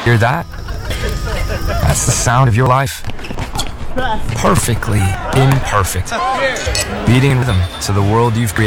Hear that? That's the sound of your life. Perfectly imperfect. Beating in rhythm to the world you've created.